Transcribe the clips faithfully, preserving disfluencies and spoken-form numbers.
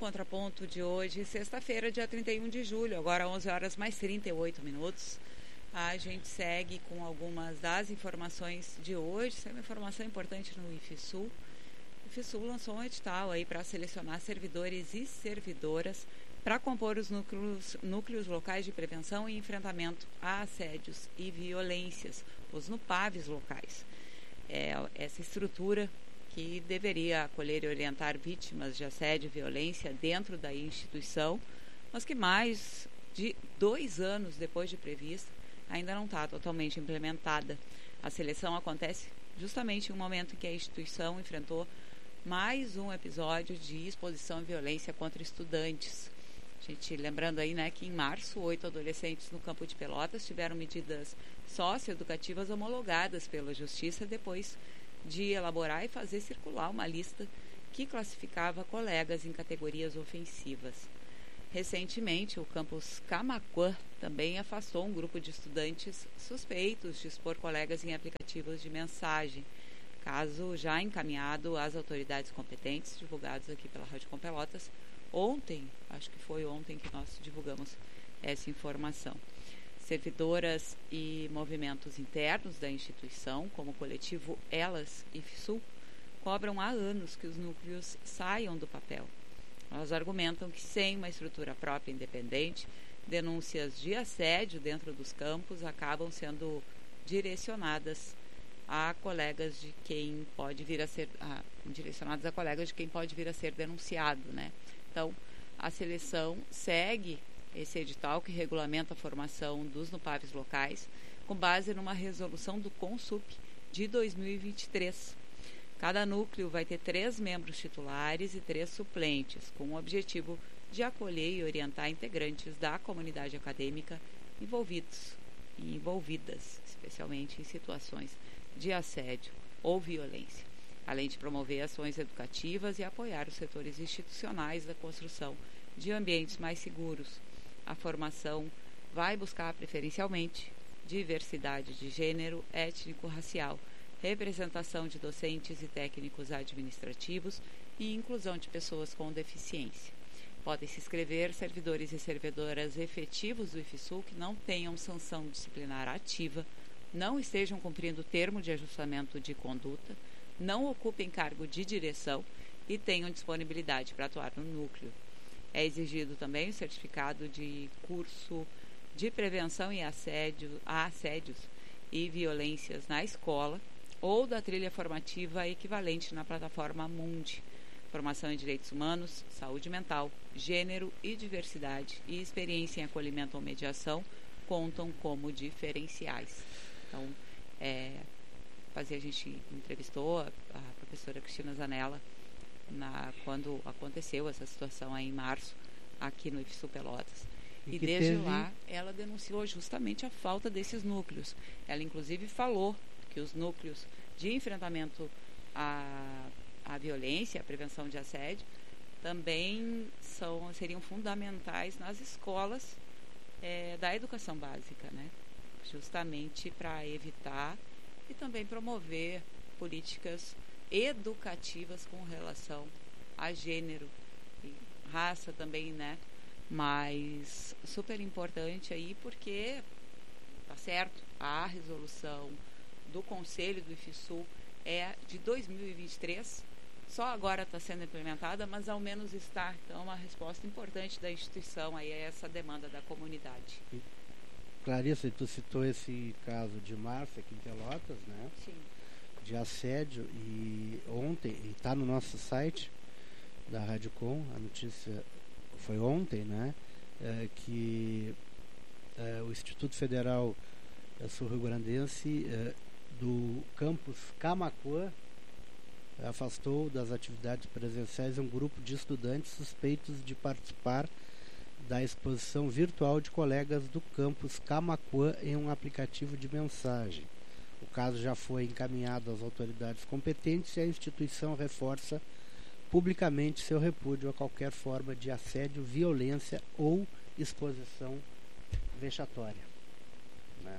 Contraponto de hoje, sexta-feira, dia trinta e um de julho, agora onze horas mais trinta e oito minutos. A gente segue com algumas das informações de hoje. Isso é uma informação importante no IFSU. O IFSU lançou um edital aí para selecionar servidores e servidoras para compor os núcleos, núcleos locais de prevenção e enfrentamento a assédios e violências, os NUPAVs locais. É, essa estrutura que deveria acolher e orientar vítimas de assédio e violência dentro da instituição, mas que mais de dois anos depois de prevista, ainda não está totalmente implementada. A seleção acontece justamente em um momento em que a instituição enfrentou mais um episódio de exposição e violência contra estudantes. A gente lembrando aí, né, que em março, oito adolescentes no campo de Pelotas tiveram medidas socioeducativas homologadas pela Justiça depois de elaborar e fazer circular uma lista que classificava colegas em categorias ofensivas. Recentemente, o campus Camaquã também afastou um grupo de estudantes suspeitos de expor colegas em aplicativos de mensagem, caso já encaminhado às autoridades competentes, divulgados aqui pela Rádio Com Pelotas. Ontem, acho que foi ontem que nós divulgamos essa informação. Servidoras e movimentos internos da instituição, como o coletivo Elas IFSU, cobram há anos que os núcleos saiam do papel. Elas argumentam que sem uma estrutura própria independente, denúncias de assédio dentro dos campos acabam sendo direcionadas a colegas de quem pode vir a ser a, direcionadas a colegas de quem pode vir a ser denunciado, né? Então, a seleção segue esse edital que regulamenta a formação dos NUPAVs locais, com base numa resolução do CONSUP de dois mil e vinte e três. Cada núcleo vai ter três membros titulares e três suplentes, com o objetivo de acolher e orientar integrantes da comunidade acadêmica envolvidos e envolvidas, especialmente em situações de assédio ou violência, além de promover ações educativas e apoiar os setores institucionais da construção de ambientes mais seguros. A formação vai buscar preferencialmente diversidade de gênero, étnico-racial, representação de docentes e técnicos administrativos e inclusão de pessoas com deficiência. Podem se inscrever servidores e servidoras efetivos do IFSU que não tenham sanção disciplinar ativa, não estejam cumprindo o termo de ajustamento de conduta, não ocupem cargo de direção e tenham disponibilidade para atuar no núcleo. É exigido também o certificado de curso de prevenção e assédio, a assédios e violências na escola ou da trilha formativa equivalente na plataforma Mundi. Formação em direitos humanos, saúde mental, gênero e diversidade e experiência em acolhimento ou mediação contam como diferenciais. Então, é, fazer, a gente entrevistou a, a professora Cristina Zanella na, quando aconteceu essa situação aí em março, aqui no IFSU Pelotas. E, e desde teve... lá, ela denunciou justamente a falta desses núcleos. Ela, inclusive, falou que os núcleos de enfrentamento à, à violência, à prevenção de assédio, também são, seriam fundamentais nas escolas é, da educação básica, né? Justamente para evitar e também promover políticas educativas com relação a gênero e raça também, né? Mas super importante aí porque, tá certo, a resolução do Conselho do IFSU é de dois mil e vinte e três, só agora está sendo implementada, mas ao menos está, então, uma resposta importante da instituição aí a essa demanda da comunidade. Clarissa, tu citou esse caso de março aqui em Pelotas, né? Sim. De assédio, e ontem, e está no nosso site da Rádio Com, a notícia foi ontem, né? É, que é, o Instituto Federal é, Sul-Rio-Grandense é, do campus Camaquã afastou das atividades presenciais um grupo de estudantes suspeitos de participar da exposição virtual de colegas do campus Camaquã em um aplicativo de mensagem. O caso já foi encaminhado às autoridades competentes e a instituição reforça publicamente seu repúdio a qualquer forma de assédio, violência ou exposição vexatória. Né?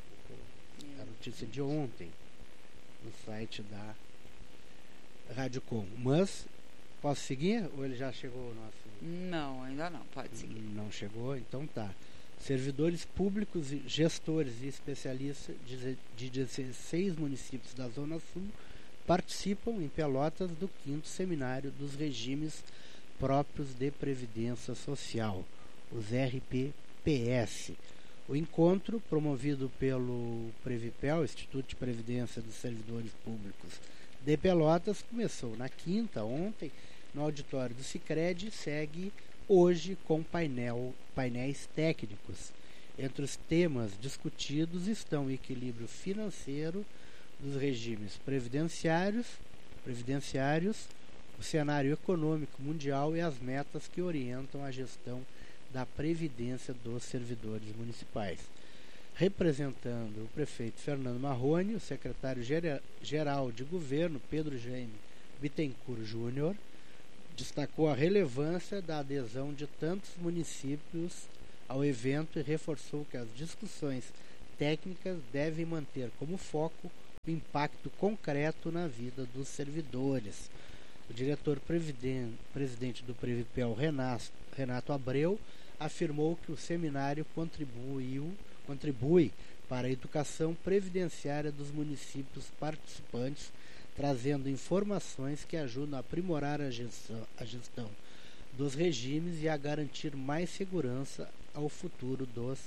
A notícia de ontem no site da Rádio Com. Mas Posso seguir ou ele já chegou o nosso? Não, ainda não, pode seguir. Não chegou? Então tá. Servidores públicos, gestores e especialistas de dezesseis municípios da Zona Sul participam em Pelotas do quinto Seminário dos Regimes Próprios de Previdência Social, os R P P S. O encontro, promovido pelo Previpel, Instituto de Previdência dos Servidores Públicos de Pelotas, começou na quinta, ontem, no auditório do Sicredi, segue hoje com painel, painéis técnicos. Entre os temas discutidos estão o equilíbrio financeiro dos regimes previdenciários, previdenciários, o cenário econômico mundial e as metas que orientam a gestão da previdência dos servidores municipais. Representando o prefeito Fernando Marrone, o secretário-geral de governo Pedro Jaime Bittencourt Júnior destacou a relevância da adesão de tantos municípios ao evento e reforçou que as discussões técnicas devem manter como foco o impacto concreto na vida dos servidores. O diretor presidente do Previpel, Renato, Renato Abreu, afirmou que o seminário contribuiu, contribui para a educação previdenciária dos municípios participantes, trazendo informações que ajudam a aprimorar a gestão, a gestão dos regimes e a garantir mais segurança ao futuro dos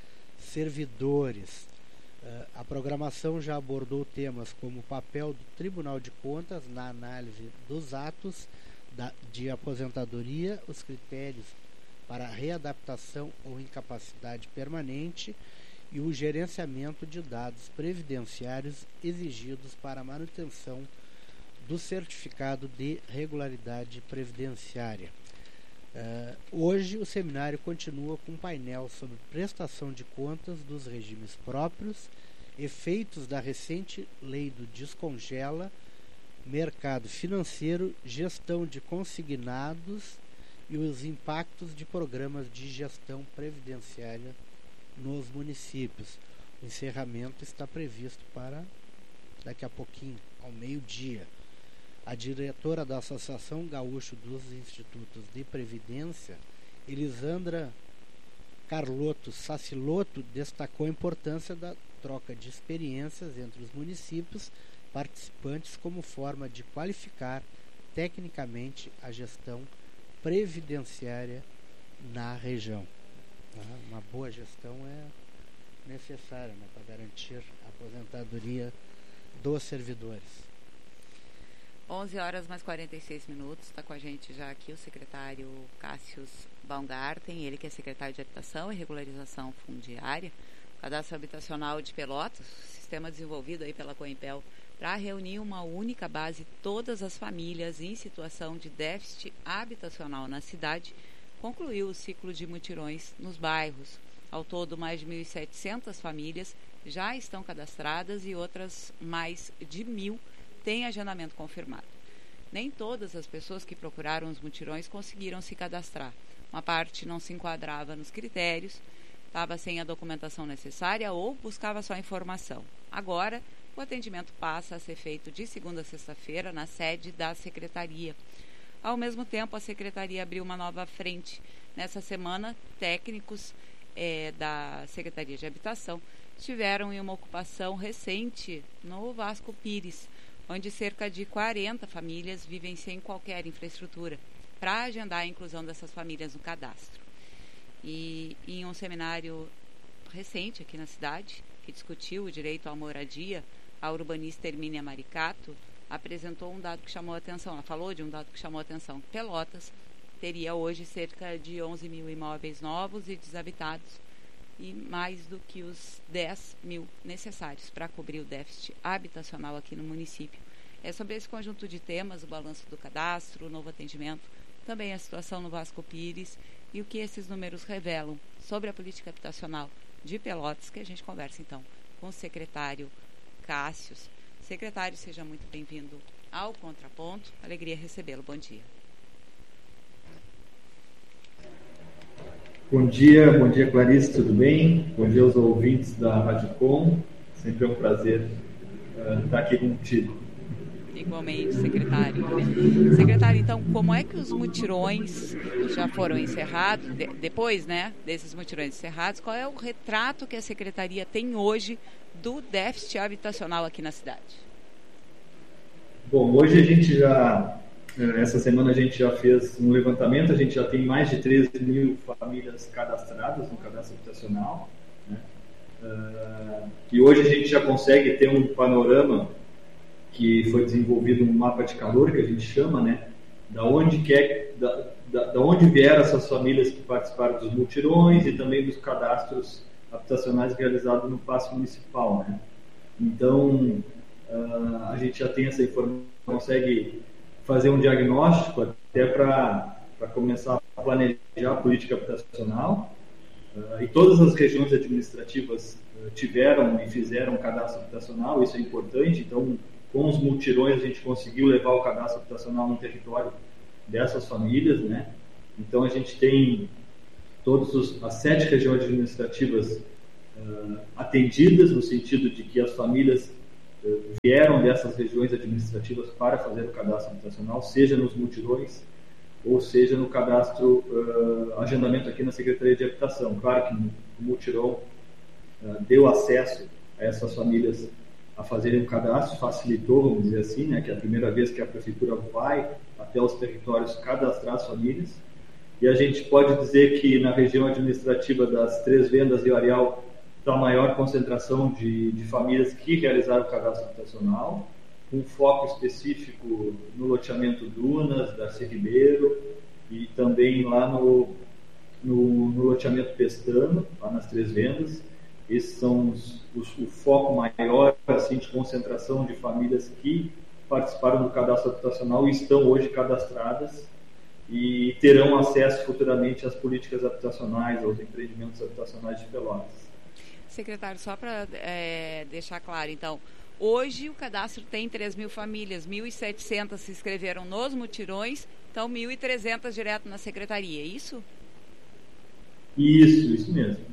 servidores. Uh, a programação já abordou temas como o papel do Tribunal de Contas na análise dos atos da, de aposentadoria, os critérios para readaptação ou incapacidade permanente e o gerenciamento de dados previdenciários exigidos para a manutenção do certificado de regularidade previdenciária. Uh, hoje o seminário continua com um painel sobre prestação de contas dos regimes próprios, efeitos da recente lei do Descongela, mercado financeiro, gestão de consignados e os impactos de programas de gestão previdenciária nos municípios. O encerramento está previsto para daqui a pouquinho, ao meio-dia. A diretora da Associação Gaúcho dos Institutos de Previdência, Elisandra Carlotto Sacilotto, destacou a importância da troca de experiências entre os municípios participantes como forma de qualificar tecnicamente a gestão previdenciária na região. Ah, uma boa gestão é necessária, né, para garantir a aposentadoria dos servidores. onze horas mais quarenta e seis minutos, está com a gente já aqui o secretário Cássio Baumgarten, ele que é secretário de Habitação e Regularização Fundiária, Cadastro Habitacional de Pelotas, sistema desenvolvido aí pela Coimpel para reunir uma única base todas as famílias em situação de déficit habitacional na cidade, concluiu o ciclo de mutirões nos bairros. Ao todo, mais de mil e setecentas famílias já estão cadastradas e outras mais de mil têm agendamento confirmado. Nem todas as pessoas que procuraram os mutirões conseguiram se cadastrar. Uma parte não se enquadrava nos critérios, estava sem a documentação necessária ou buscava só informação. Agora, o atendimento passa a ser feito de segunda a sexta-feira na sede da Secretaria. Ao mesmo tempo, a Secretaria abriu uma nova frente. Nessa semana, técnicos eh, da Secretaria de Habitação estiveram em uma ocupação recente no Vasco Pires, onde cerca de quarenta famílias vivem sem qualquer infraestrutura, para agendar a inclusão dessas famílias no cadastro. E em um seminário recente aqui na cidade, que discutiu o direito à moradia, a urbanista Hermínia Maricato apresentou um dado que chamou a atenção, ela falou de um dado que chamou a atenção, que Pelotas teria hoje cerca de onze mil imóveis novos e desabitados, e mais do que os dez mil necessários para cobrir o déficit habitacional aqui no município. É sobre esse conjunto de temas, o balanço do cadastro, o novo atendimento, também a situação no Vasco Pires e o que esses números revelam sobre a política habitacional de Pelotas, que a gente conversa então com o secretário Cássio. Secretário, seja muito bem-vindo ao Contraponto. Alegria recebê-lo. Bom dia. Bom dia, bom dia Clarice, tudo bem? Bom dia aos ouvintes da Rádio Com. Sempre é um prazer uh, estar aqui contigo. Igualmente, secretário. Secretário, então, como é que os mutirões já foram encerrados, de, depois, né, desses mutirões encerrados, qual é o retrato que a Secretaria tem hoje do déficit habitacional aqui na cidade? Bom, hoje a gente já, essa semana a gente já fez um levantamento, a gente já tem mais de treze mil famílias cadastradas no cadastro habitacional, né? Uh, e hoje a gente já consegue ter um panorama que foi desenvolvido um mapa de calor, que a gente chama, né, da onde, quer, da, da, da onde vieram essas famílias que participaram dos mutirões e também dos cadastros habitacionais realizados no Paço Municipal, né? Então, uh, a gente já tem essa informação, consegue fazer um diagnóstico até para começar a planejar a política habitacional. Uh, e todas as regiões administrativas uh, tiveram e fizeram cadastro habitacional, isso é importante. Então, com os mutirões, a gente conseguiu levar o cadastro habitacional no território dessas famílias, né? Então, a gente tem todas as sete regiões administrativas uh, atendidas, no sentido de que as famílias uh, vieram dessas regiões administrativas para fazer o cadastro habitacional, seja nos mutirões ou seja no cadastro, uh, agendamento aqui na Secretaria de Habitação. Claro que o mutirão uh, deu acesso a essas famílias a fazerem o cadastro, facilitou, vamos dizer assim, né, que é a primeira vez que a Prefeitura vai até os territórios cadastrar as famílias. E a gente pode dizer que na região administrativa das Três Vendas e Areal está a maior concentração de, de famílias que realizaram o cadastro habitacional, com foco específico no loteamento Dunas, Darcy Ribeiro, e também lá no, no, no loteamento Pestano, lá nas Três Vendas. Esses são os, os, o foco maior assim, de concentração de famílias que participaram do cadastro habitacional e estão hoje cadastradas e terão acesso futuramente às políticas habitacionais, aos empreendimentos habitacionais de Pelotas. Secretário, só para é, deixar claro, então, hoje o cadastro tem três mil famílias, mil e setecentas se inscreveram nos mutirões, então mil e trezentas direto na Secretaria, é isso? Isso, isso mesmo.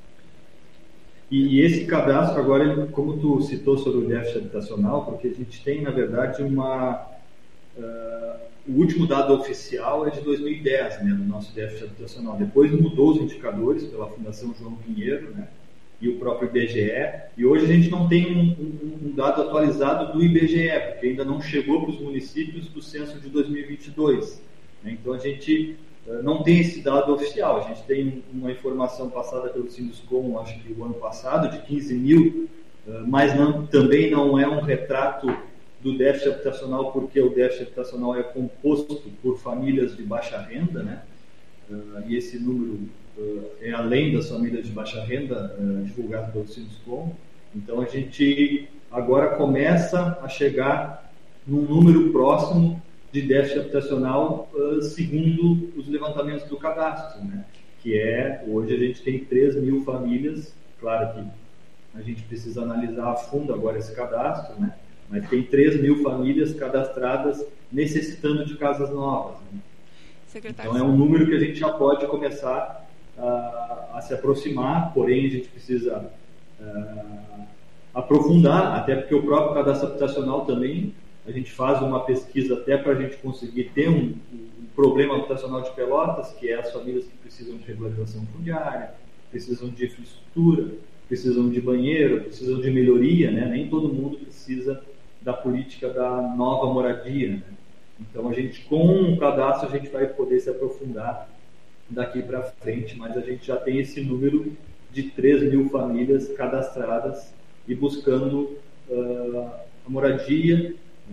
E esse cadastro agora, como tu citou sobre o déficit habitacional, porque a gente tem, na verdade, uma... Uh, o último dado oficial é de dois mil e dez, né, do nosso déficit habitacional. Depois mudou os indicadores pela Fundação João Pinheiro, né, e o próprio I B G E, e hoje a gente não tem um, um, um dado atualizado do I B G E, porque ainda não chegou para os municípios do censo de dois mil e vinte e dois. Né, então a gente não tem esse dado oficial, a gente tem uma informação passada pelo Sinduscom, acho que o ano passado, de quinze mil, mas não, também não é um retrato do déficit habitacional, porque o déficit habitacional é composto por famílias de baixa renda, né? E esse número é além das famílias de baixa renda divulgado pelo Sinduscom. Então a gente agora começa a chegar num número próximo de déficit habitacional uh, segundo os levantamentos do cadastro, né? Que é, hoje a gente tem três mil famílias, claro que a gente precisa analisar a fundo agora esse cadastro, né? Mas tem três mil famílias cadastradas necessitando de casas novas, né? Então é um número que a gente já pode começar uh, a se aproximar, porém a gente precisa uh, aprofundar, até porque o próprio cadastro habitacional também, a gente faz uma pesquisa até para a gente conseguir ter um, um problema habitacional de Pelotas, que é as famílias que precisam de regularização fundiária, precisam de infraestrutura, precisam de banheiro, precisam de melhoria, né? Nem todo mundo precisa da política da nova moradia, né? Então, a gente, com o cadastro, a gente vai poder se aprofundar daqui para frente, mas a gente já tem esse número de três mil famílias cadastradas e buscando uh, a moradia.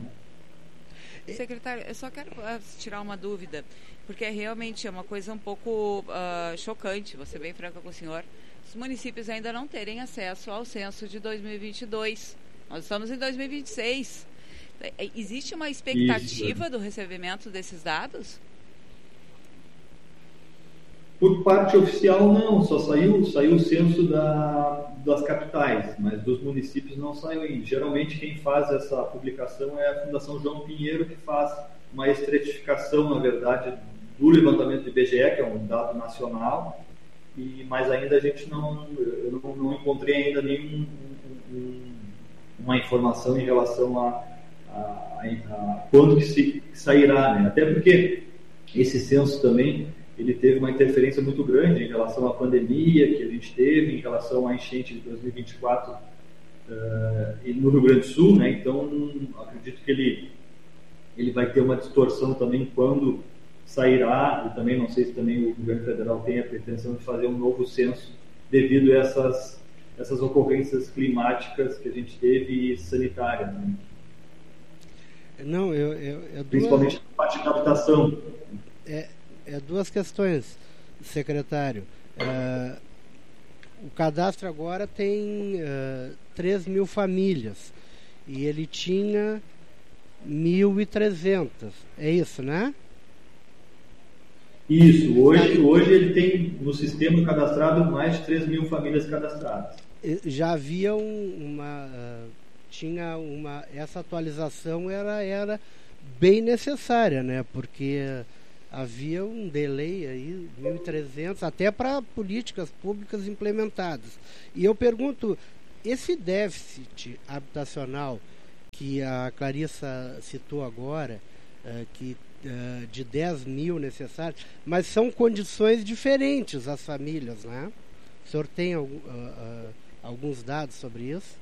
Secretário, eu só quero uh, tirar uma dúvida, porque realmente é uma coisa um pouco uh, chocante, vou ser bem franca com o senhor, os municípios ainda não terem acesso ao censo de dois mil e vinte e dois. Nós estamos em dois mil e vinte e seis. Existe uma expectativa Isso. do recebimento desses dados? Por parte oficial, não. Só saiu, saiu o censo da, das capitais, mas dos municípios não saiu ainda. Geralmente, quem faz essa publicação é a Fundação João Pinheiro, que faz uma estratificação, na verdade, do levantamento do I B G E, que é um dado nacional, e, mas ainda a gente não, eu não, não encontrei ainda nenhum, um, uma informação em relação a, a, a, quando que, se, que sairá, né? Até porque esse censo também ele teve uma interferência muito grande em relação à pandemia que a gente teve, em relação à enchente de dois mil e vinte e quatro uh, no Rio Grande do Sul, né? Então acredito que ele, ele vai ter uma distorção também quando sairá, e também não sei se também o governo federal tem a pretensão de fazer um novo censo devido a essas, essas ocorrências climáticas que a gente teve e sanitárias, né? Não, eu, eu, eu Principalmente na parte de habitação. É, é duas questões, secretário. Uh, o cadastro agora tem uh, três mil famílias e ele tinha mil e trezentas. É isso, né? Isso. Hoje, hoje ele tem no sistema cadastrado mais de três mil famílias cadastradas. Já havia um, uma... Uh, tinha uma... Essa atualização era, era bem necessária, né? Porque havia um delay aí, mil e trezentos, até para políticas públicas implementadas. E eu pergunto, esse déficit habitacional que a Clarissa citou agora, uh, que, uh, de dez mil necessários, mas são condições diferentes às famílias, né? O senhor tem uh, uh, alguns dados sobre isso?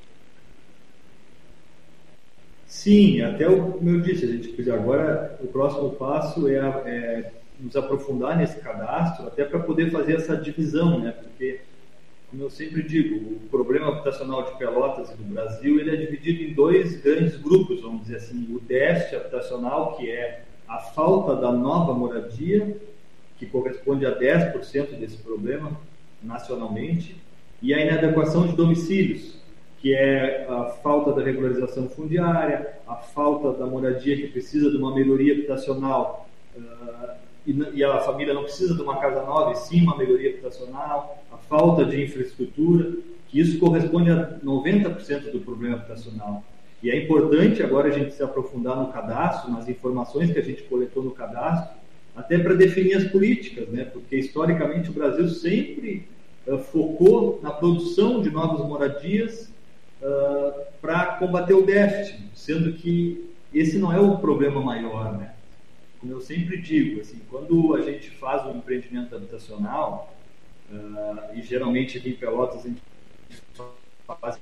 Sim, até o como eu disse, a gente agora o próximo passo é, é nos aprofundar nesse cadastro, até para poder fazer essa divisão, né? Porque, como eu sempre digo, o problema habitacional de Pelotas e do Brasil ele é dividido em dois grandes grupos, vamos dizer assim, o déficit habitacional, que é a falta da nova moradia, que corresponde a dez por cento desse problema nacionalmente, e a inadequação de domicílios, que é a falta da regularização fundiária, a falta da moradia que precisa de uma melhoria habitacional, uh, e, e a família não precisa de uma casa nova, e sim uma melhoria habitacional, a falta de infraestrutura, que isso corresponde a noventa por cento do problema habitacional. E é importante agora a gente se aprofundar no cadastro, nas informações que a gente coletou no cadastro, até para definir as políticas, né? Porque historicamente o Brasil sempre uh, focou na produção de novas moradias, Uh, para combater o déficit, sendo que esse não é o problema maior, né? Como eu sempre digo, assim, quando a gente faz um empreendimento habitacional, uh, e geralmente aqui em Pelotas a gente faz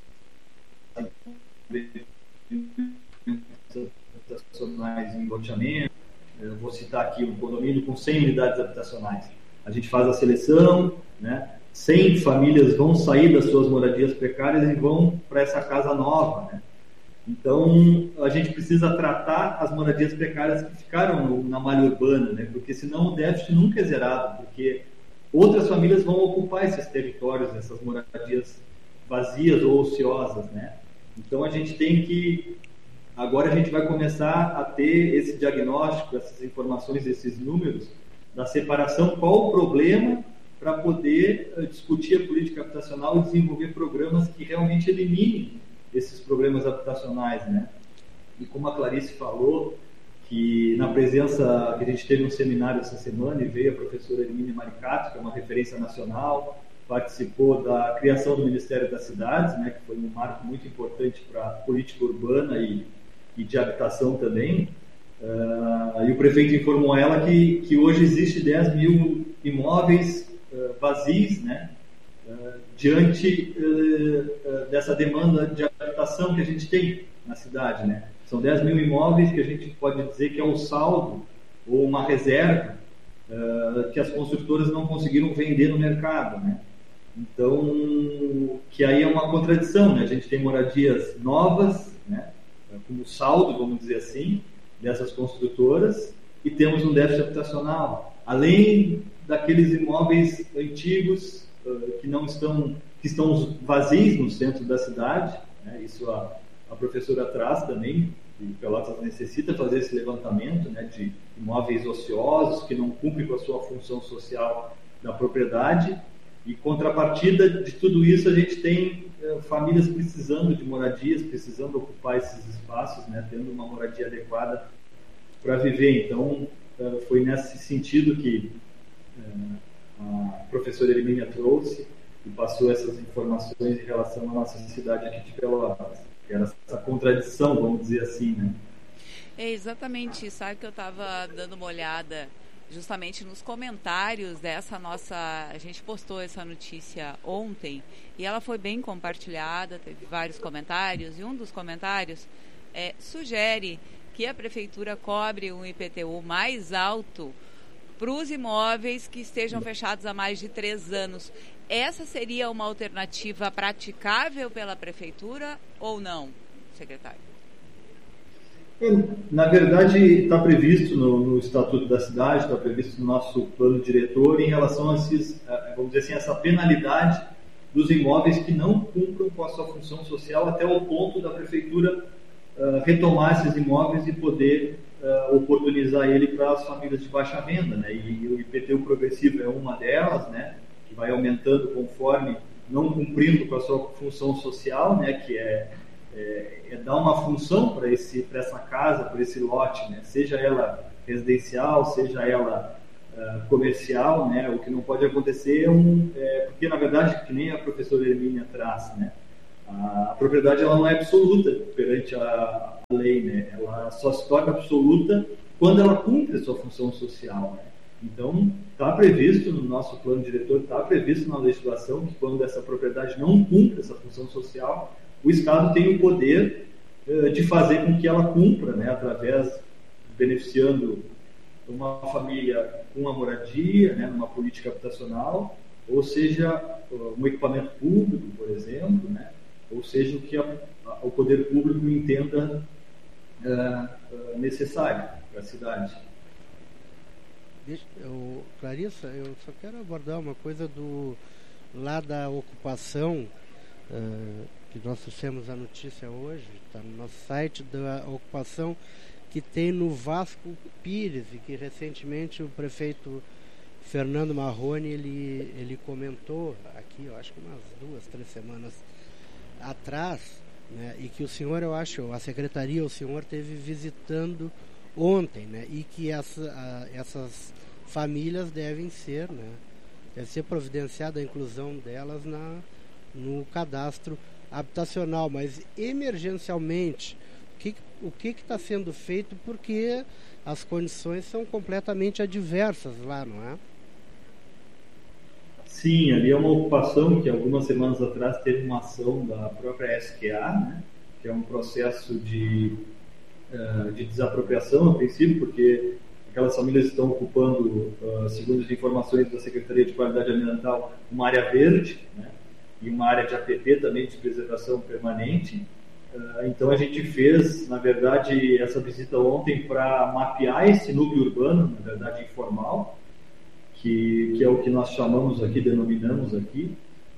habitacionais em loteamento, eu vou citar aqui um condomínio com cem unidades habitacionais. A gente faz a seleção, né? cem famílias vão sair das suas moradias precárias e vão para essa casa nova, né? Então, a gente precisa tratar as moradias precárias que ficaram no, na malha urbana, né? Porque senão o déficit nunca é zerado, porque outras famílias vão ocupar esses territórios, essas moradias vazias ou ociosas, né? Então, a gente tem que... Agora a gente vai começar a ter esse diagnóstico, essas informações, esses números, da separação, qual o problema, para poder uh, discutir a política habitacional e desenvolver programas que realmente eliminem esses problemas habitacionais, né? E como a Clarice falou, que na presença, que a gente teve um seminário essa semana e veio a professora Hermínia Maricato, que é uma referência nacional, participou da criação do Ministério das Cidades, né, que foi um marco muito importante para a política urbana e, e de habitação também. Uh, e o prefeito informou ela que, que hoje existe dez mil imóveis uh, vazios, né, uh, diante uh, uh, dessa demanda de habitação que a gente tem na cidade, né. São dez mil imóveis que a gente pode dizer que é um saldo ou uma reserva uh, que as construtoras não conseguiram vender no mercado, né. Então, que aí é uma contradição, né? A gente tem moradias novas, né, como saldo, vamos dizer assim, dessas construtoras, e temos um déficit habitacional, além daqueles imóveis antigos uh, que não estão, que estão vazios no centro da cidade, né? Isso a, a professora traz também, e Pelotas necessita fazer esse levantamento, né, de imóveis ociosos que não cumprem com a sua função social da propriedade. E contrapartida de tudo isso, a gente tem eh, famílias precisando de moradias, precisando ocupar esses espaços, né, tendo uma moradia adequada para viver. Então, eh, foi nesse sentido que eh, a professora Hermínia trouxe e passou essas informações em relação à nossa cidade aqui de Pelotas, que era essa contradição, vamos dizer assim, né, É exatamente, sabe que eu estava dando uma olhada justamente nos comentários dessa nossa... A gente postou essa notícia ontem e ela foi bem compartilhada, teve vários comentários, e um dos comentários é, sugere que a Prefeitura cobre um I P T U mais alto para os imóveis que estejam fechados há mais de três anos. Essa seria uma alternativa praticável pela Prefeitura ou não, secretário? Na verdade, está previsto no, no Estatuto da Cidade, está previsto no nosso plano diretor em relação a esses, vamos dizer assim, essa penalidade dos imóveis que não cumpram com a sua função social até o ponto da Prefeitura uh, retomar esses imóveis e poder uh, oportunizar ele para as famílias de baixa renda, né? E o I P T U progressivo é uma delas, né? Que vai aumentando conforme não cumprindo com a sua função social, né? Que é É, é dar uma função para essa casa, para esse lote, né? Seja ela residencial, seja ela uh, comercial, né? O que não pode acontecer é um... É, porque, na verdade, que nem a professora Hermínia traz, né? A, a propriedade ela não é absoluta perante a, a lei, né? Ela só se torna absoluta quando ela cumpre a sua função social, né? Então, está previsto no nosso plano diretor, está previsto na legislação que quando essa propriedade não cumpre essa função social, o Estado tem o poder uh, de fazer com que ela cumpra, né, através, beneficiando uma família com uma moradia, né, numa política habitacional, ou seja, uh, um equipamento público, por exemplo, né, ou seja, o que a, a, o poder público entenda uh, uh, necessário para a cidade. Deixa, eu, Clarissa, eu só quero abordar uma coisa do lá da ocupação, uh, que nós trouxemos a notícia hoje, está no nosso site, da ocupação que tem no Vasco Pires, e que recentemente o prefeito Fernando Marrone, ele, ele comentou aqui, eu acho que umas duas, três semanas atrás, né, e que o senhor, eu acho, a secretaria, o senhor teve visitando ontem, né, e que essa, a, essas famílias devem ser, né, deve ser providenciada a inclusão delas na, no cadastro habitacional, mas emergencialmente, o que o que está sendo feito, porque as condições são completamente adversas lá, não é? Sim, ali é uma ocupação que algumas semanas atrás teve uma ação da própria S Q A, né, que é um processo de, uh, de desapropriação, a princípio, porque aquelas famílias estão ocupando, uh, segundo as informações da Secretaria de Qualidade Ambiental, uma área verde, né, e uma área de A P P também de preservação permanente. Então a gente fez, na verdade, essa visita ontem para mapear esse núcleo urbano, na verdade informal, que, que é o que nós chamamos aqui, denominamos aqui,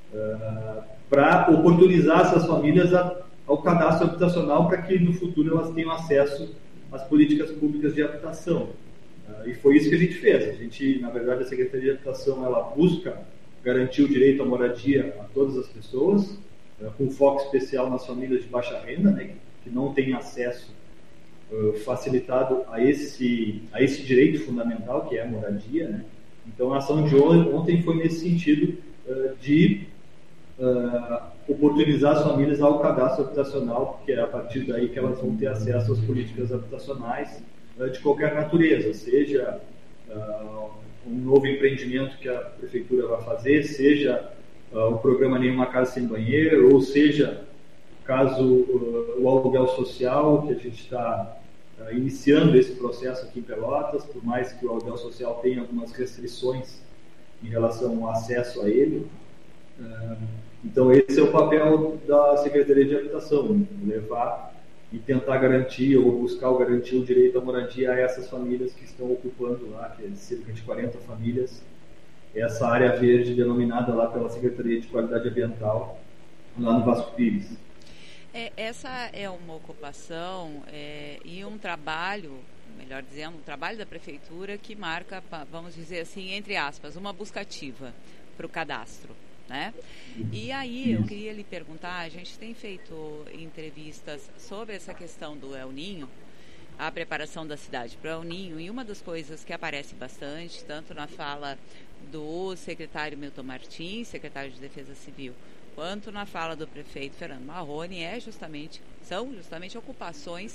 para oportunizar essas famílias ao cadastro habitacional para que no futuro elas tenham acesso às políticas públicas de habitação. E foi isso que a gente fez. A gente, na verdade, a Secretaria de Habitação, ela busca garantir o direito à moradia a todas as pessoas, com foco especial nas famílias de baixa renda, né, que não têm acesso uh, facilitado a esse, a esse direito fundamental, que é a moradia, né. Então a ação de ontem foi nesse sentido uh, de uh, oportunizar as famílias ao cadastro habitacional, porque é a partir daí que elas vão ter acesso às políticas habitacionais uh, de qualquer natureza, seja uh, um novo empreendimento que a prefeitura vai fazer, seja uh, o programa Nenhuma Casa Sem Banheiro, ou seja, caso uh, o aluguel social, que a gente está uh, iniciando esse processo aqui em Pelotas, por mais que o aluguel social tenha algumas restrições em relação ao acesso a ele. Uh, então esse é o papel da Secretaria de Habitação, levar e tentar garantir ou buscar ou garantir o direito à moradia a essas famílias que estão ocupando lá, que é cerca de quarenta famílias, essa área verde denominada lá pela Secretaria de Qualidade Ambiental, lá no Vasco Pires. É, essa é uma ocupação é, e um trabalho, melhor dizendo, um trabalho da Prefeitura que marca, vamos dizer assim, entre aspas, uma busca ativa para o cadastro. Né? E aí eu queria lhe perguntar, a gente tem feito entrevistas sobre essa questão do El Ninho, a preparação da cidade para o El Ninho, e uma das coisas que aparece bastante, tanto na fala do secretário Milton Martins, secretário de Defesa Civil, quanto na fala do prefeito Fernando Marrone, é justamente, são justamente ocupações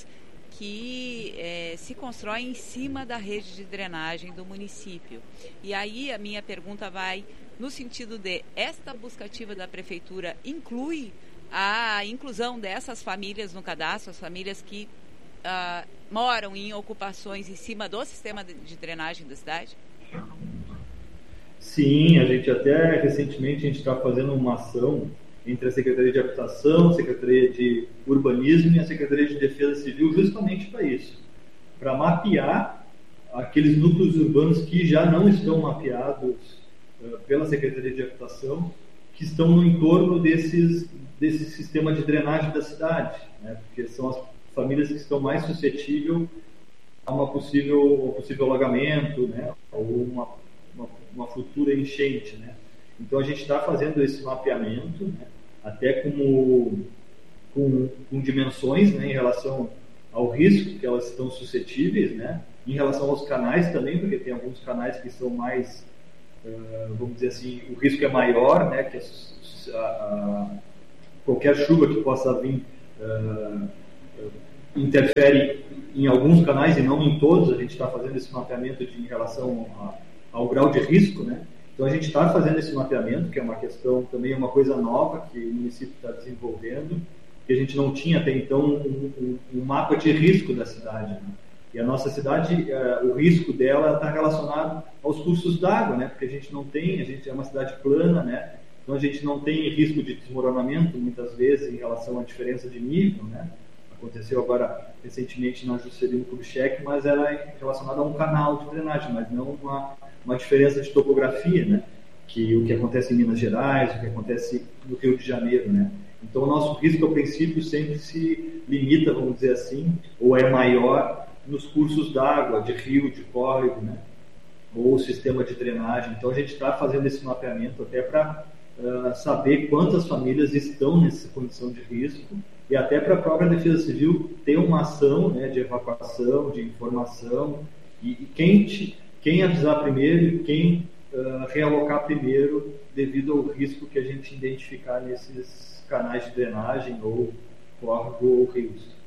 que é, se constrói em cima da rede de drenagem do município. E aí a minha pergunta vai no sentido de, esta busca ativa da Prefeitura inclui a inclusão dessas famílias no cadastro, as famílias que uh, moram em ocupações em cima do sistema de drenagem da cidade? Sim, a gente até recentemente a gente está fazendo uma ação entre a Secretaria de Habitação, a Secretaria de Urbanismo e a Secretaria de Defesa Civil justamente para isso, para mapear aqueles núcleos urbanos que já não estão mapeados uh, pela Secretaria de Habitação, que estão no entorno desses, desse sistema de drenagem da cidade, né? Porque são as famílias que estão mais suscetíveis a uma possível, um possível alagamento, né? Ou uma, uma, uma futura enchente, né? Então a gente está fazendo esse mapeamento, né? Até como, com, com dimensões, né? Em relação ao risco que elas estão suscetíveis, né? Em relação aos canais também, porque tem alguns canais que são mais, uh, vamos dizer assim, o risco é maior, né? Que a, a, a, qualquer chuva que possa vir uh, uh, interfere em alguns canais e não em todos. A gente está fazendo esse mapeamento de, em relação a, ao grau de risco, né? Então a gente está fazendo esse mapeamento, que é uma questão, também é uma coisa nova que o município está desenvolvendo, que a gente não tinha até então um, um, um mapa de risco da cidade, né? E a nossa cidade, uh, o risco dela está relacionado aos cursos d'água, né? Porque a gente não tem, a gente é uma cidade plana, né? Então a gente não tem risco de desmoronamento muitas vezes em relação à diferença de nível, né? Aconteceu agora recentemente na Juscelino Kubitschek, mas era relacionado a um canal de drenagem, mas não uma, uma diferença de topografia, né? Que o que acontece em Minas Gerais, o que acontece no Rio de Janeiro, né? Então o nosso risco, a princípio, sempre se limita, vamos dizer assim, ou é maior nos cursos d'água, de rio, de córrego, né? Ou sistema de drenagem. Então a gente está fazendo esse mapeamento até para uh, saber quantas famílias estão nessa condição de risco e até para a própria Defesa Civil ter uma ação, né, de evacuação, de informação, e, e quem, te, quem avisar primeiro e quem uh, realocar primeiro devido ao risco que a gente identificar nesses canais de drenagem ou córrego ou rios.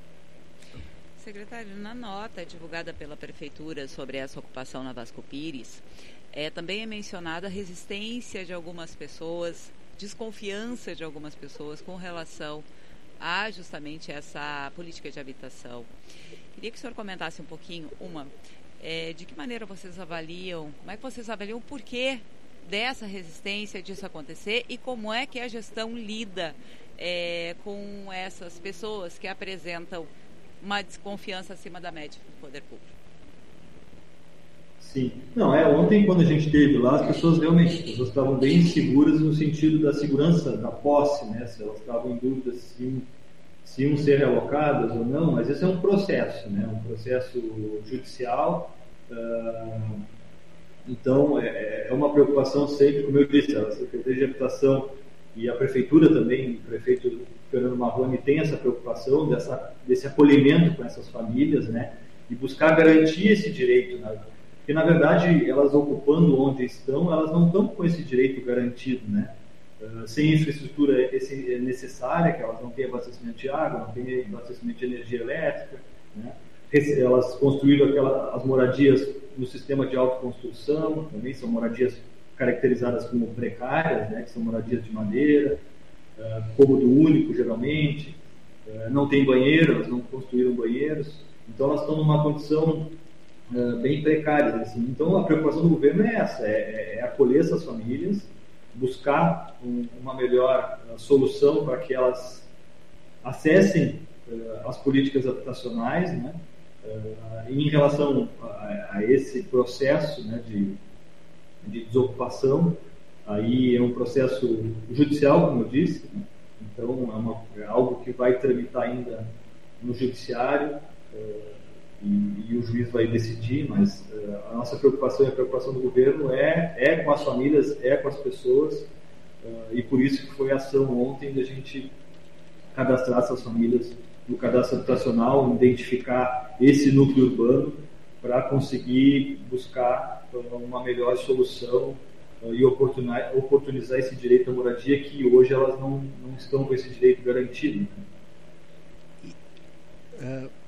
Secretário, na nota divulgada pela Prefeitura sobre essa ocupação na Vasco Pires, é, também é mencionada a resistência de algumas pessoas, desconfiança de algumas pessoas com relação a justamente essa política de habitação. Queria que o senhor comentasse um pouquinho, uma, é, de que maneira vocês avaliam, como é que vocês avaliam o porquê dessa resistência disso acontecer e como é que a gestão lida é, com essas pessoas que apresentam uma desconfiança acima da média do poder público. Sim. Não, é, ontem quando a gente esteve lá, as pessoas realmente as pessoas estavam bem seguras no sentido da segurança da posse, né? Se elas estavam em dúvida se, se iam ser realocadas ou não, mas esse é um processo, né? Um processo judicial. Uh, então, é, é uma preocupação sempre, como eu disse, a Secretaria de Habitação e a Prefeitura também, o prefeito Fernando Marrone tem essa preocupação dessa, desse acolhimento com essas famílias, né? E buscar garantir esse direito, né? Porque, na verdade, elas ocupando onde estão, elas não estão com esse direito garantido, né? Uh, sem infraestrutura esse, necessária, que elas não têm abastecimento de água, não têm abastecimento de energia elétrica, né? Elas construíram aquela, as moradias no sistema de autoconstrução, também são moradias caracterizadas como precárias, né? Que são moradias de madeira, uh, cômodo único, geralmente, uh, não tem banheiro, elas não construíram banheiros, então elas estão numa condição Uh, bem precárias, assim. Então a preocupação do governo é essa, é, é acolher essas famílias, buscar um, uma melhor uh, solução para que elas acessem uh, as políticas habitacionais, né? Uh, em relação a, a esse processo, né, de, de desocupação, aí é um processo judicial, como eu disse, né? Então é, uma, é algo que vai tramitar ainda no judiciário, uh, E, e o juiz vai decidir, mas uh, a nossa preocupação e a preocupação do governo é, é com as famílias, é com as pessoas, uh, e por isso que foi a ação ontem da gente cadastrar essas famílias no cadastro habitacional, identificar esse núcleo urbano para conseguir buscar uh, uma melhor solução uh, e oportunizar, oportunizar esse direito à moradia que hoje elas não, não estão com esse direito garantido. Uh,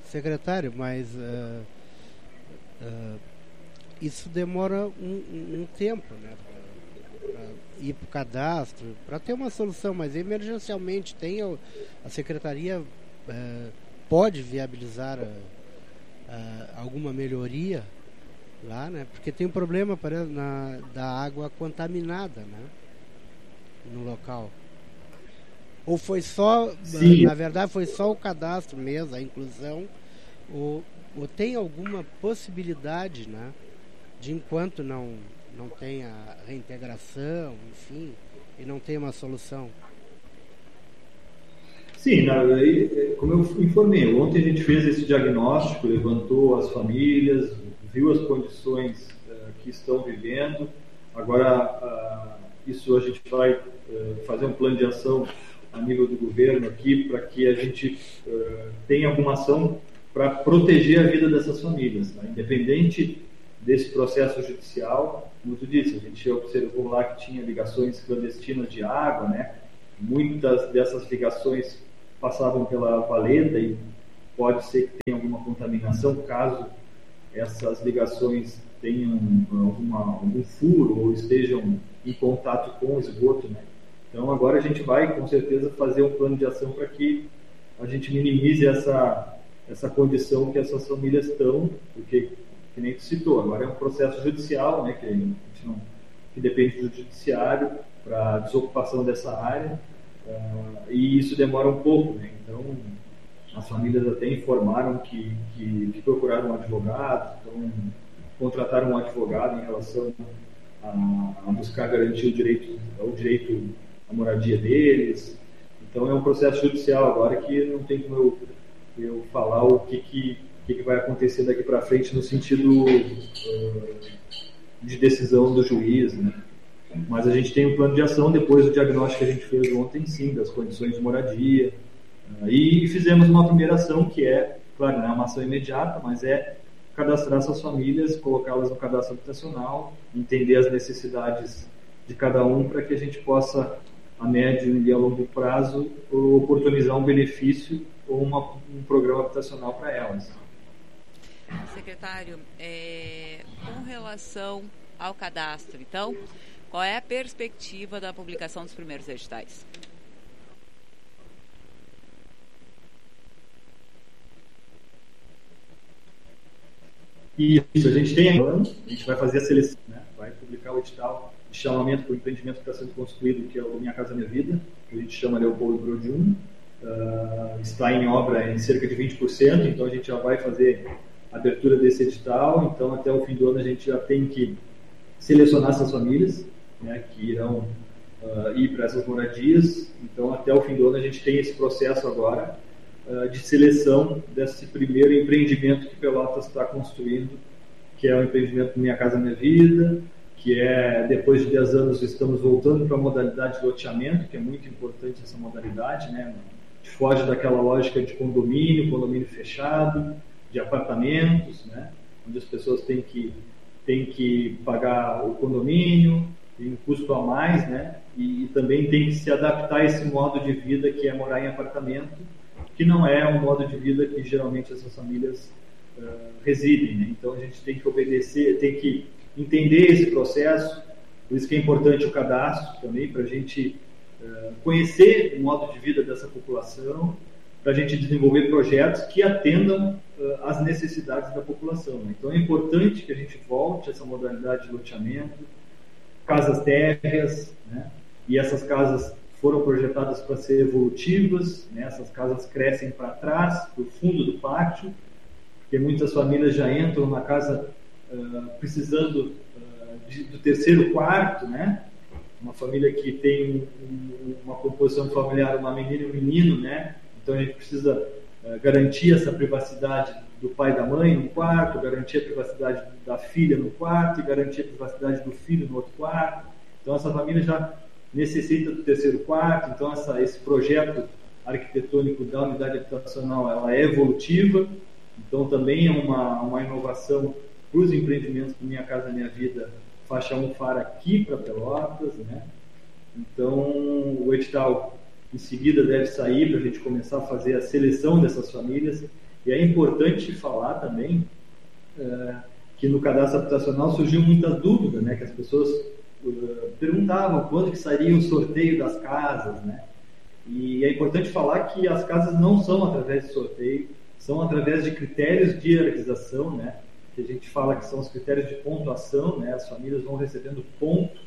secretário, mas uh, uh, isso demora um, um, um tempo, né? Para ir para o cadastro, para ter uma solução, mas emergencialmente tem a, a secretaria uh, pode viabilizar uh, uh, alguma melhoria lá, né? Porque tem um problema parece, na, da água contaminada, né? No local. Ou foi só, Sim. na verdade foi só o cadastro mesmo, a inclusão, ou, ou tem alguma possibilidade, né, de enquanto não, não tem a reintegração, enfim, e não tem uma solução? Sim, na, como eu informei, ontem a gente fez esse diagnóstico, levantou as famílias, viu as condições uh, que estão vivendo, agora uh, isso a gente vai uh, fazer um plano de ação a nível do governo aqui, para que a gente uh, tenha alguma ação para proteger a vida dessas famílias, tá? Independente desse processo judicial. Como tu disse, a gente observou lá que tinha ligações clandestinas de água, né? Muitas dessas ligações passavam pela valeta e pode ser que tenha alguma contaminação, caso essas ligações tenham alguma, algum furo ou estejam em contato com o esgoto, né? Então agora a gente vai com certeza fazer um plano de ação para que a gente minimize essa, essa condição que essas famílias estão, porque, que nem tu citou, agora é um processo judicial, né, que, a gente não, que depende do judiciário para a desocupação dessa área, uh, e isso demora um pouco, né? Então as famílias até informaram que, que, que procuraram um advogado, então contrataram um advogado em relação a, a buscar garantir o direito, o direito à moradia deles. Então é um processo judicial agora que não tem como eu, eu falar o que, que, que vai acontecer daqui para frente no sentido uh, de decisão do juiz, né? Mas a gente tem um plano de ação depois do diagnóstico que a gente fez ontem, sim, das condições de moradia. E fizemos uma primeira ação que é, claro, não é uma ação imediata, mas é cadastrar essas famílias, colocá-las no cadastro habitacional, entender as necessidades de cada um para que a gente possa, a médio e a longo prazo, oportunizar um benefício ou uma, um programa habitacional para elas. Secretário, é, com relação ao cadastro, então, qual é a perspectiva da publicação dos primeiros editais? Isso, a gente tem a gente vai fazer a seleção, né? Vai publicar o edital de chamamento para o empreendimento que está sendo construído, que é o Minha Casa Minha Vida, que a gente chama Leopoldo Brodium. Uh, está em obra em cerca de vinte por cento, então a gente já vai fazer a abertura desse edital. Então até o fim do ano a gente já tem que selecionar essas famílias, né, que irão uh, ir para essas moradias. Então até o fim do ano a gente tem esse processo agora de seleção desse primeiro empreendimento que Pelotas está construindo, que é o empreendimento Minha Casa Minha Vida, que é, depois de dez anos, estamos voltando para a modalidade de loteamento, que é muito importante essa modalidade, né? Foge daquela lógica de condomínio, condomínio fechado, de apartamentos, né? Onde as pessoas têm que, têm que pagar o condomínio, tem um custo a mais, né? E, e também tem que se adaptar a esse modo de vida que é morar em apartamento, que não é um modo de vida que geralmente essas famílias uh, residem, né? Então a gente tem que obedecer, tem que entender esse processo, por isso que é importante o cadastro também, para a gente uh, conhecer o modo de vida dessa população, para a gente desenvolver projetos que atendam uh, às necessidades da população, né? Então é importante que a gente volte a essa modalidade de loteamento, casas térreas, né? E essas casas foram projetadas para ser evolutivas, né? Essas casas crescem para trás, para o fundo do pátio, porque muitas famílias já entram na casa uh, precisando uh, de, do terceiro quarto, né? Uma família que tem um, uma composição familiar, uma menina e um menino, né? Então a gente precisa uh, garantir essa privacidade do pai e da mãe no quarto, garantir a privacidade da filha no quarto e garantir a privacidade do filho no outro quarto. Então essa família já necessita do terceiro quarto. Então essa, esse projeto arquitetônico da unidade habitacional, ela é evolutiva, então também é uma, uma inovação para os empreendimentos do Minha Casa Minha Vida faixa um FAR aqui para Pelotas, né? Então o edital em seguida deve sair para a gente começar a fazer a seleção dessas famílias E é importante falar também uh, que no cadastro habitacional surgiu muita dúvida, né? Que as pessoas uh, perguntavam quando que sairia o sorteio das casas, né? E é importante falar que as casas não são através de sorteio, são através de critérios de hierarquização, né? Que a gente fala que são os critérios de pontuação, né? As famílias vão recebendo ponto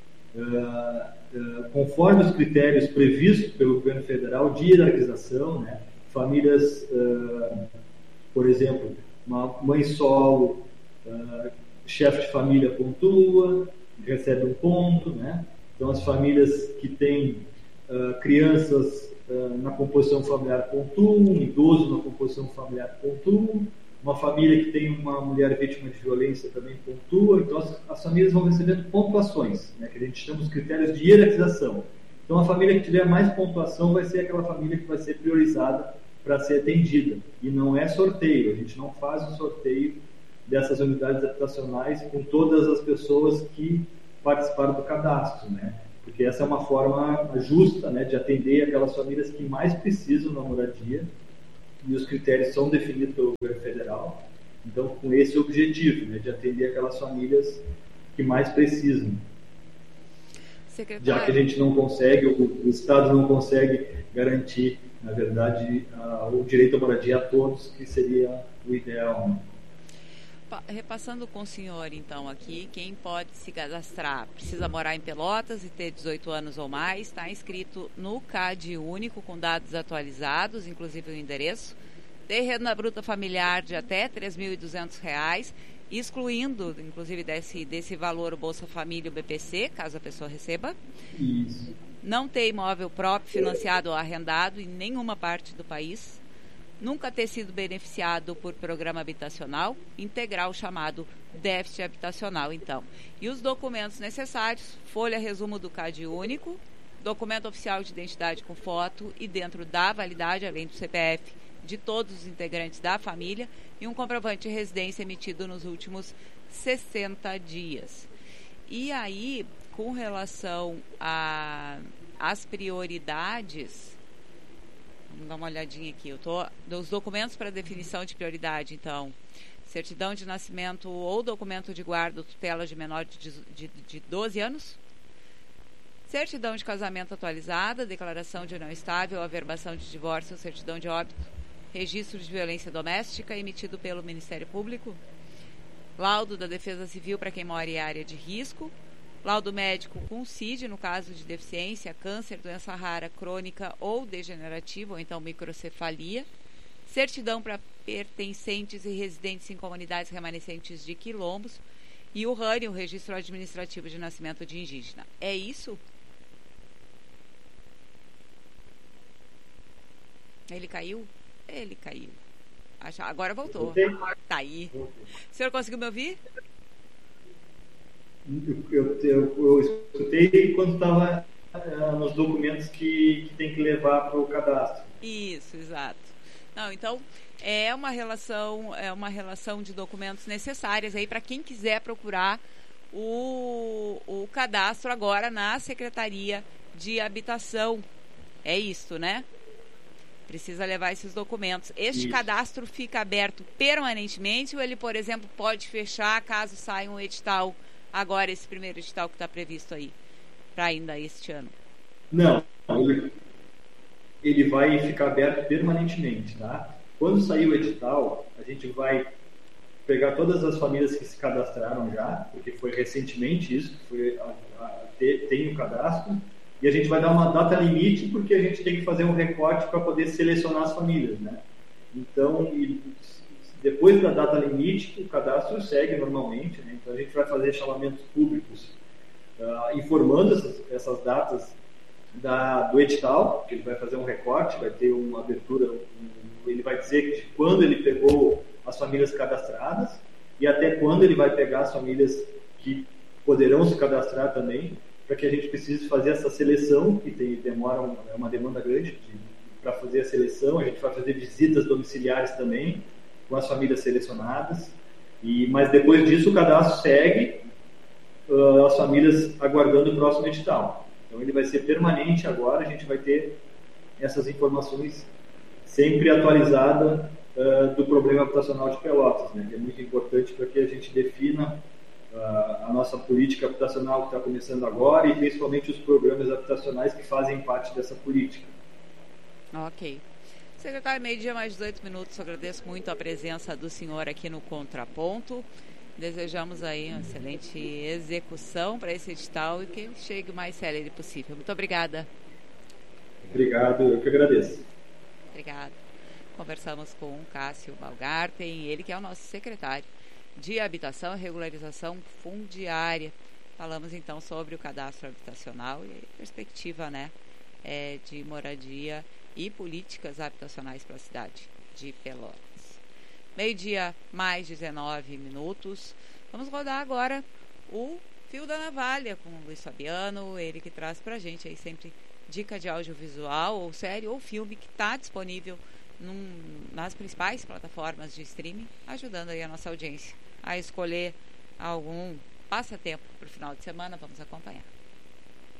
uh, uh, conforme os critérios previstos pelo governo federal de hierarquização, né? Famílias, uh, por exemplo, uma mãe solo, uh, chefe de família pontua, recebe um ponto, né? Então as famílias que têm Uh, crianças uh, na composição familiar pontuam, um idoso na composição familiar pontua, uma família que tem uma mulher vítima de violência também pontua. Então as, as famílias vão recebendo pontuações, né, que a gente chama os critérios de hierarquização. Então a família que tiver mais pontuação vai ser aquela família que vai ser priorizada para ser atendida, e não é sorteio, a gente não faz o sorteio dessas unidades habitacionais com todas as pessoas que participaram do cadastro, né? Porque essa é uma forma justa, né, de atender aquelas famílias que mais precisam da moradia, e os critérios são definidos pelo governo federal. Então, com esse objetivo, né, de atender aquelas famílias que mais precisam. Secretário. Já que a gente não consegue, o, o Estado não consegue garantir, na verdade, a, o direito à moradia a todos, que seria o ideal, né? Repassando com o senhor, então, aqui, quem pode se cadastrar precisa morar em Pelotas e ter dezoito anos ou mais, está inscrito no C A D único, com dados atualizados, inclusive o endereço, ter renda bruta familiar de até três mil e duzentos reais, excluindo, inclusive, desse, desse valor o Bolsa Família e o B P C, caso a pessoa receba. Isso. Não ter imóvel próprio, financiado ou arrendado em nenhuma parte do país. Nunca ter sido beneficiado por programa habitacional, integrar o chamado déficit habitacional, então. E os documentos necessários: folha resumo do C A D único, documento oficial de identidade com foto e dentro da validade, além do C P F de todos os integrantes da família, e um comprovante de residência emitido nos últimos sessenta dias. E aí, com relação às prioridades... Vamos dar uma olhadinha aqui. Eu tô dos documentos para definição de prioridade, então. Certidão de nascimento ou documento de guarda ou tutela de menor de, de, de doze anos. Certidão de casamento atualizada, declaração de união estável, averbação de divórcio, certidão de óbito, registro de violência doméstica emitido pelo Ministério Público. Laudo da Defesa Civil para quem mora em área de risco. Laudo médico com C I D, no caso de deficiência, câncer, doença rara, crônica ou degenerativa, ou então microcefalia. Certidão para pertencentes e residentes em comunidades remanescentes de quilombos. E o R A N, o Registro Administrativo de Nascimento de Indígena. É isso? Ele caiu? Ele caiu. Agora voltou. Tá aí. O senhor conseguiu me ouvir? Eu, eu, eu escutei quando estava uh, nos documentos que, que tem que levar para o cadastro. Isso, exato. Não, então é uma relação, é uma relação de documentos necessárias aí para quem quiser procurar o, o cadastro agora na Secretaria de Habitação. É isso, né? Precisa levar esses documentos. Este isso. Cadastro fica aberto permanentemente ou ele, por exemplo, pode fechar caso saia um edital? Agora, esse primeiro edital que está previsto aí, para ainda este ano? Não, ele, ele vai ficar aberto permanentemente, tá? Quando sair o edital, a gente vai pegar todas as famílias que se cadastraram já, porque foi recentemente isso, que foi a, a, ter, tem o cadastro, e a gente vai dar uma data limite, porque a gente tem que fazer um recorte para poder selecionar as famílias, né? Então, e, depois da data limite, o cadastro segue normalmente, né? Então a gente vai fazer chamamentos públicos uh, informando essas, essas datas da, do edital, que ele vai fazer um recorte, vai ter uma abertura, um, ele vai dizer de quando ele pegou as famílias cadastradas e até quando ele vai pegar as famílias que poderão se cadastrar também, para que a gente precise fazer essa seleção, que tem, demora uma, é uma demanda grande para fazer a seleção. A gente vai fazer visitas domiciliares também, com as famílias selecionadas, e, mas depois disso o cadastro segue, uh, as famílias aguardando o próximo edital. Então ele vai ser permanente agora, a gente vai ter essas informações sempre atualizadas uh, do problema habitacional de Pelotas, né, que é muito importante para que a gente defina uh, a nossa política habitacional que está começando agora e principalmente os programas habitacionais que fazem parte dessa política. Ok. Secretário, meio-dia, mais dezoito minutos. Agradeço muito a presença do senhor aqui no Contraponto. Desejamos aí uma excelente execução para esse edital e que ele chegue o mais célere possível. Muito obrigada. Obrigado, eu que agradeço. Obrigada. Conversamos com o Cássio Balgarten, ele que é o nosso secretário de Habitação e Regularização Fundiária. Falamos então sobre o cadastro habitacional e a perspectiva, né, é, de moradia e políticas habitacionais para a cidade de Pelotas. Meio-dia, mais dezenove minutos. Vamos rodar agora o Fio da Navalha com o Luiz Fabiano, ele que traz pra gente aí sempre dica de audiovisual, ou série, ou filme que está disponível num, nas principais plataformas de streaming, ajudando aí a nossa audiência a escolher algum passatempo para o final de semana. Vamos acompanhar.